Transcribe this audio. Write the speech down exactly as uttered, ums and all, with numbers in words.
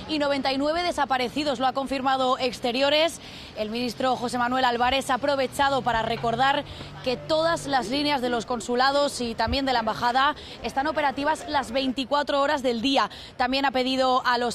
y noventa y nueve desaparecidos. Lo ha confirmado Exteriores. El ministro José Manuel Álvarez ha aprovechado para recordar que todas las líneas de los consulados y también de la embajada están operativas las veinticuatro horas del día. También ha pedido a los